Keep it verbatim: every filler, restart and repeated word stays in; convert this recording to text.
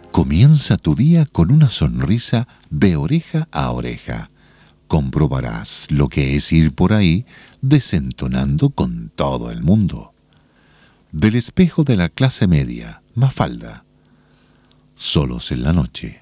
Comienza tu día con una sonrisa de oreja a oreja. Comprobarás lo que es ir por ahí desentonando con todo el mundo. Del espejo de la clase media, Mafalda. Solos en la noche.